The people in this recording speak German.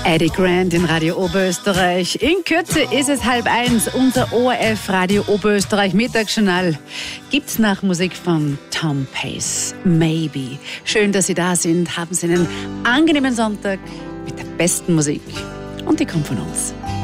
Eddie Grant in Radio Oberösterreich. In Kürze ist es 12:30, unser ORF Radio Oberösterreich Mittagsjournal. Gibt's nach Musik von Tom Pace, Maybe. Schön, dass Sie da sind. Haben Sie einen angenehmen Sonntag mit der besten Musik. Und die kommt von uns.